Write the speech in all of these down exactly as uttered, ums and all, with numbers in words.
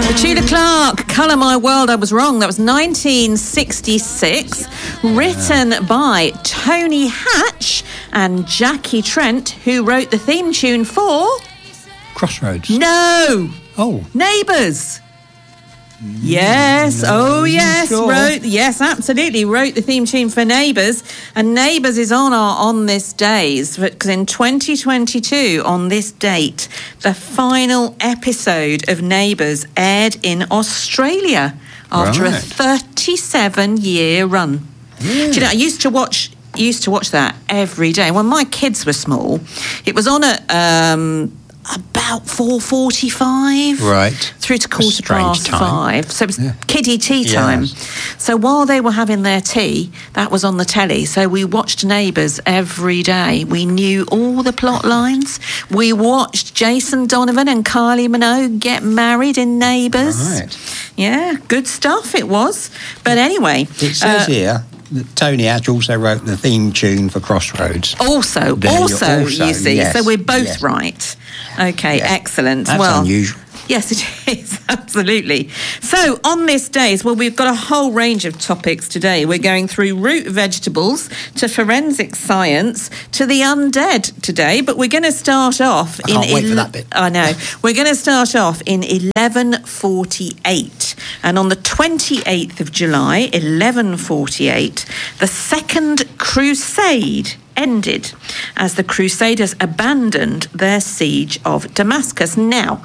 Petula Clark, Colour My World, I Was Wrong. That was nineteen sixty-six, written by Tony Hatch and Jackie Trent, who wrote the theme tune for... Crossroads. No! Oh. Neighbours. Yes, No, oh yes, sure? wrote, yes, absolutely, wrote the theme tune for Neighbours, and Neighbours is on our On This Days, because in twenty twenty-two, on this date, the final episode of Neighbours aired in Australia after Right. a thirty-seven year run. Yeah. Do you know, I used to watch used to watch that every day. When my kids were small, it was on at um, about four forty-five. Right. Through to A quarter strange past time. five. So it was Yeah. kiddie tea time. Yes. So while they were having their tea, that was on the telly. So we watched Neighbours every day. We knew all the plot lines. We watched Jason Donovan and Kylie Minogue get married in Neighbours. Right. Yeah, good stuff it was. But anyway... It says uh, here that Tony Hatch also wrote the theme tune for Crossroads. Also, There you- also, also, you see. yes, So we're both yes. right. Okay, Yes. excellent. That's well, unusual. Yes, it is, absolutely. So, on this days, well, we've got a whole range of topics today. We're going through root vegetables to forensic science to the undead today, but we're going to start off I in... can't wait for that bit. I know. We're going to start off in eleven forty-eight. And on the twenty-eighth of July, eleven forty-eight, the Second Crusade ended as the Crusaders abandoned their siege of Damascus. Now,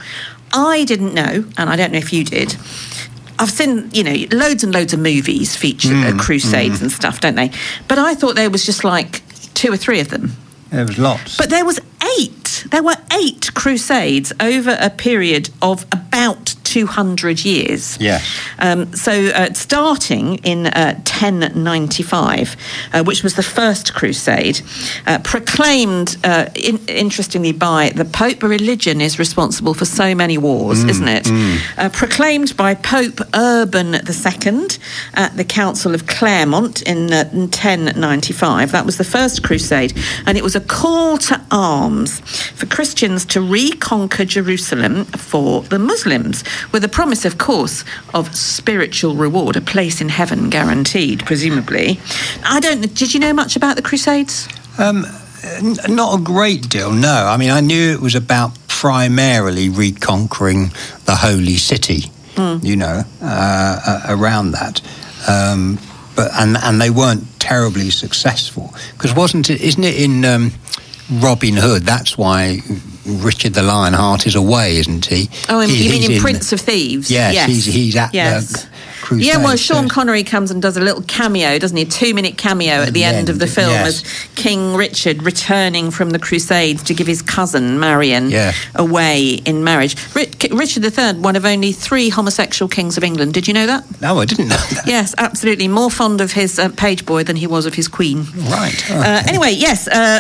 I didn't know, and I don't know if you did, I've seen, you know, loads and loads of movies feature Mm, uh, crusades and stuff, don't they? But I thought there was just like two or three of them. There was lots. But there was eight. There were eight crusades over a period of about two hundred years. Yes. Um, so uh, starting in uh, ten ninety-five, uh, which was the first crusade, uh, proclaimed, uh, in, interestingly, by the Pope. Religion is responsible for so many wars, Mm, isn't it? mm. Uh, proclaimed by Pope Urban the Second at the Council of Claremont in, uh, in ten ninety-five. That was the first crusade, and it was a call to arms for Christians to reconquer Jerusalem for the Muslims, with a promise, of course, of spiritual reward, a place in heaven guaranteed, presumably. I don't. Did you know much about the Crusades? Um, n- not a great deal, no. I mean, I knew it was about primarily reconquering the holy city, Mm. you know, uh, uh, around that. Um, but and and they weren't terribly successful, because wasn't it? Isn't it in um, Robin Hood? That's why Richard the Lionheart is away, isn't he? Oh, in, He- you mean he's in Prince of Thieves? Yes, yes. he's he's at yes. the crusade. Yeah, well, Sean so- Connery comes and does a little cameo, doesn't he? A two-minute cameo at the end of the film yes. as King Richard returning from the Crusades to give his cousin Marion Yeah. away in marriage. Ri- Richard the Third, one of only three homosexual kings of England. Did you know that? No, I didn't know that. Yes, absolutely. More fond of his uh, page boy than he was of his queen. Right. Uh, anyway, yes. Uh,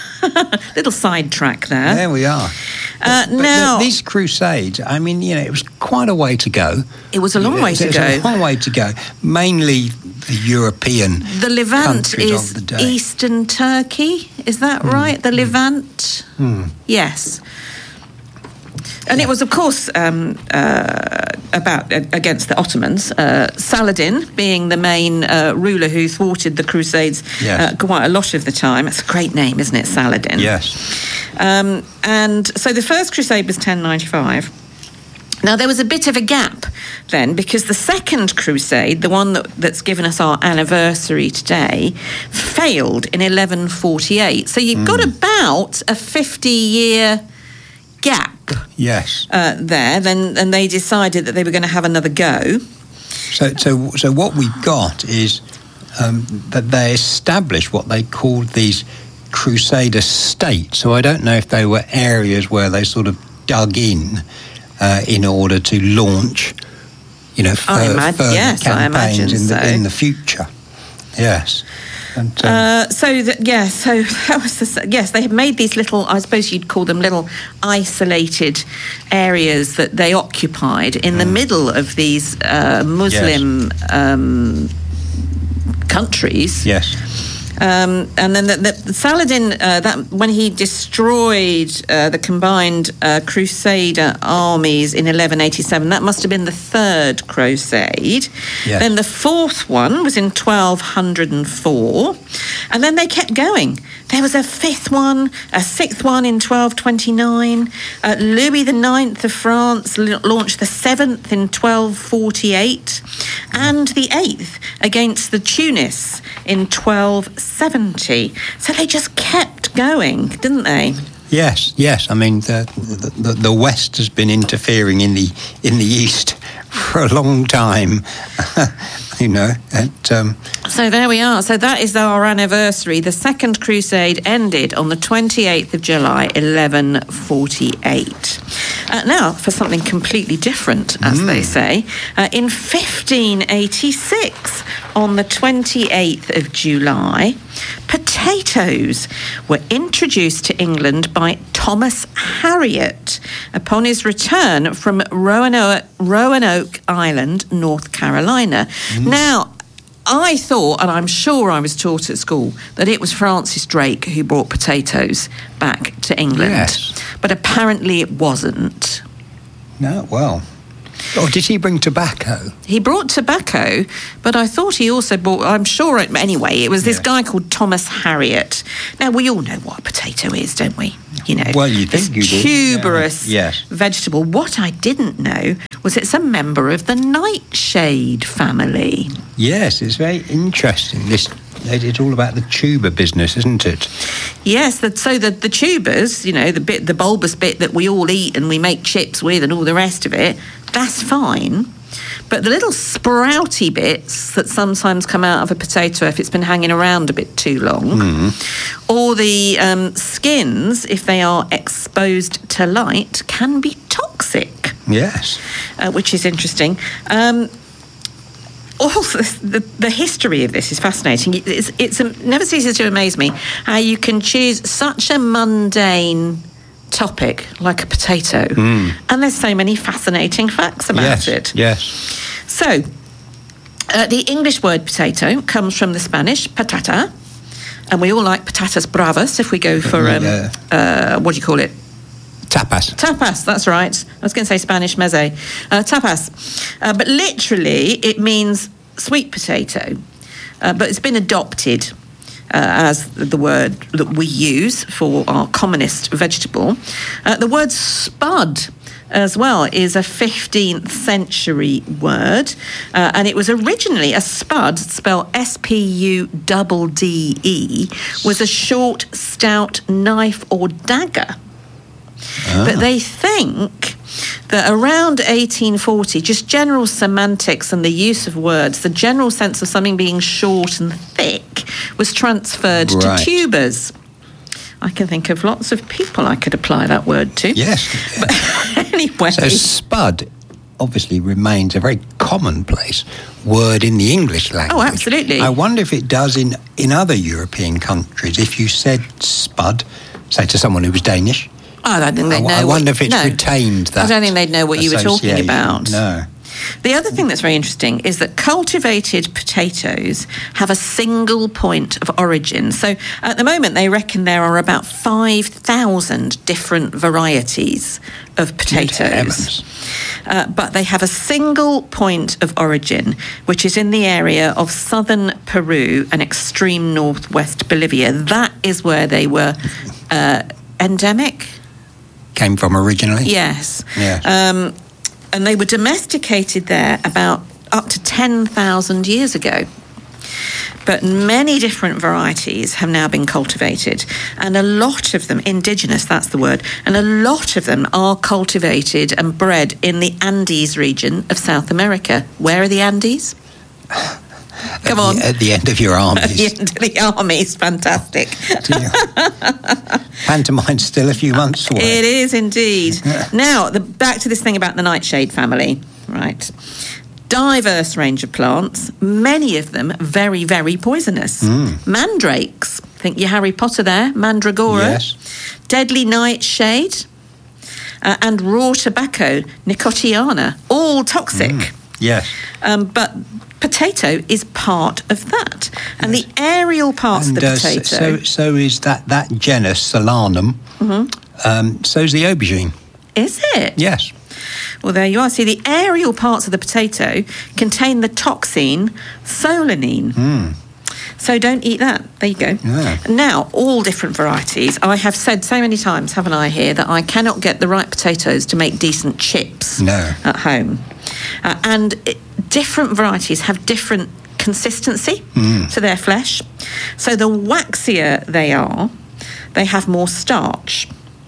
little sidetrack there. There we are. Uh, But now, the, these crusades, I mean, you know, it was quite a way to go. it was a long way to It was go. a long way to go. Mainly the European The Levant countries is of the day. eastern Turkey, is that right? The Levant? Hmm. Yes. And it was, of course, um, uh, about uh, against the Ottomans. Uh, Saladin being the main uh, ruler who thwarted the Crusades Yes. uh, quite a lot of the time. It's a great name, isn't it, Saladin? Yes. Um, and so the first crusade was ten ninety-five. Now, there was a bit of a gap then, because the second crusade, the one that, that's given us our anniversary today, failed in eleven forty-eight. So you've got about a fifty-year gap Yes. uh, there. Then, and they decided that they were going to have another go. So, so, so what we've got is um, that they established what they called these Crusader states. So I don't know if they were areas where they sort of dug in uh, in order to launch, you know, I fur- imag- further yes, I campaigns imagine in the so. in the future. Yes. And, um, Uh, so that, yeah, so that was the, yes, they had made these little, I suppose you'd call them little isolated areas that they occupied in the middle of these uh, Muslim um, countries. yes. Um, and then the, the, the Saladin, uh, that when he destroyed uh, the combined uh, Crusader armies in eleven eighty-seven, that must have been the third crusade. Yes. Then the fourth one was in twelve oh four, and then they kept going. There was a fifth one, a sixth one in twelve twenty-nine. Uh, Louis the Ninth of France l- launched the seventh in twelve forty-eight, and the eighth against the Tunis in twelve seventy. So they just kept going, didn't they? Yes, yes. I mean, the, the the West has been interfering in the in the East for a long time, you know. And, um, so there we are. So that is our anniversary. The Second Crusade ended on the twenty-eighth of July, eleven forty-eight. Uh, now, for something completely different, as mm. they say, uh, in fifteen eighty-six, on the twenty-eighth of July, potatoes were introduced to England by Thomas Harriot upon his return from Roanoke, Roanoke Island, North Carolina. Mm. Now, I thought, and I'm sure I was taught at school, that it was Francis Drake who brought potatoes back to England. Yes. But apparently it wasn't. No, well... Or did he bring tobacco? He brought tobacco, but I thought he also brought, I'm sure, it, anyway, it was this yeah. guy called Thomas Harriot. Now, we all know what a potato is, don't we? You know, well, you think you do. Tuberous yeah. yes. vegetable. What I didn't know was it's a member of the nightshade family. Yes, it's very interesting. This It's all about the tuber business, isn't it? Yes, the, so the, the tubers, you know, the bit, the bulbous bit that we all eat and we make chips with and all the rest of it, that's fine. But the little sprouty bits that sometimes come out of a potato if it's been hanging around a bit too long, mm. or the um, skins, if they are exposed to light, can be toxic. Yes. Uh, which is interesting. Um, Also, the, the history of this is fascinating. It's, it's um, never ceases to amaze me how you can choose such a mundane topic like a potato, mm. and there's so many fascinating facts about yes, it. Yes. So, uh, the English word potato comes from the Spanish patata, and we all like patatas bravas if we go for um, yeah. uh, what do you call it? Tapas. Tapas, that's right. I was going to say Spanish meze. Uh, tapas. Uh, but literally, it means sweet potato. Uh, but it's been adopted uh, as the word that we use for our commonest vegetable. Uh, the word spud as well is a fifteenth century word. Uh, and it was originally a spud, spelled S P U D D E, was a short, stout knife or dagger. Ah. But they think that around eighteen forty, just general semantics and the use of words, the general sense of something being short and thick was transferred right. to tubers. I can think of lots of people I could apply that word to. Yes. But anyway. So spud obviously remains a very commonplace word in the English language. Oh, absolutely. I wonder if it does in, in other European countries. If you said spud, say to someone who was Danish, I don't think they'd know. I wonder what, if it's no, retained that. I don't think they'd know what you were talking about. No. The other thing that's very interesting is that cultivated potatoes have a single point of origin. So at the moment, they reckon there are about five thousand different varieties of potatoes. Uh, but they have a single point of origin, which is in the area of southern Peru and extreme northwest Bolivia. That is where they were uh, endemic. Came from originally? Yes. Yes. Um, and they were domesticated there about up to ten thousand years ago. But many different varieties have now been cultivated, and a lot of them, indigenous, that's the word, and a lot of them are cultivated and bred in the Andes region of South America. Where are the Andes? Come on. At the end of your armies. At the end of the armies, fantastic. Pantomime's still a few months away. It is indeed. Now, the, back to this thing about the nightshade family, right? Diverse range of plants, many of them very, very poisonous. Mm. Mandrakes, think your Harry Potter there, Mandragora. Yes. Deadly nightshade, uh, and raw tobacco, Nicotiana, all toxic. Mm. Yes. Um, but potato is part of that. And yes. the aerial parts and, of the uh, potato... So, so is that, that genus, Solanum. Mm-hmm. Um, so's the aubergine. Is it? Yes. Well, there you are. See, the aerial parts of the potato contain the toxin solanine. Mm. So don't eat that. There you go. Yeah. Now, all different varieties. I have said so many times, haven't I, here, that I cannot get the right potatoes to make decent chips no. at home. Uh, and it, different varieties have different consistency mm. to their flesh. So the waxier they are, they have more starch.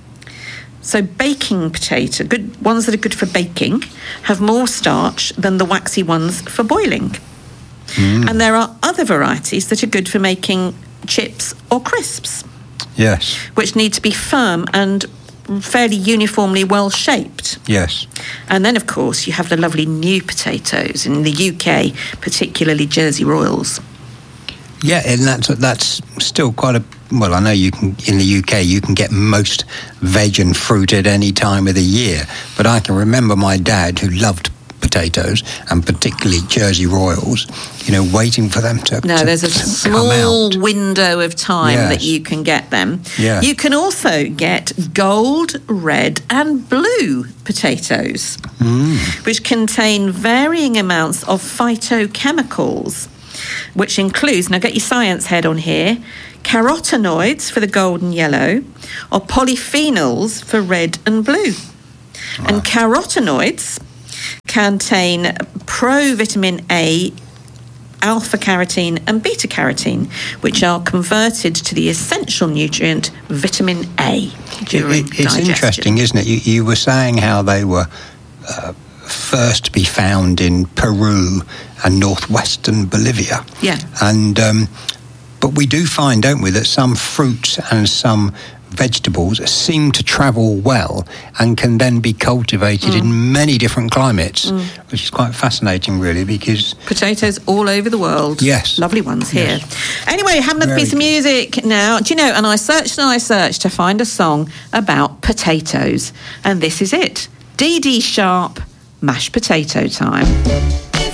So baking potato, good ones that are good for baking, have more starch than the waxy ones for boiling. Mm. And there are other varieties that are good for making chips or crisps. Yes. Which need to be firm and fairly uniformly well-shaped. Yes. And then, of course, you have the lovely new potatoes in the U K, particularly Jersey Royals. Yeah, and that's that's still quite a... Well, I know you can in the U K you can get most veg and fruit at any time of the year, but I can remember my dad, who loved potatoes and particularly Jersey Royals, you know, waiting for them to No, to, there's a small window of time yes. that you can get them. Yeah. You can also get gold, red and blue potatoes, mm. which contain varying amounts of phytochemicals, which includes, now get your science head on here, carotenoids for the gold and yellow, or polyphenols for red and blue. Wow. And carotenoids contain provitamin A, alpha-carotene and beta-carotene, which are converted to the essential nutrient vitamin A during it, it, It's digestion. Interesting, isn't it? You, you were saying how they were uh, first to be found in Peru and northwestern Bolivia. Yeah. And um, but we do find, don't we, that some fruits and some vegetables seem to travel well and can then be cultivated mm. in many different climates, mm. which is quite fascinating, really, because... Potatoes all over the world. Yes. Lovely ones here. Yes. Anyway, have another Very piece of music now. Do you know, and I searched and I searched to find a song about potatoes, and this is it. Dee Dee Sharp, Mashed Potato Time.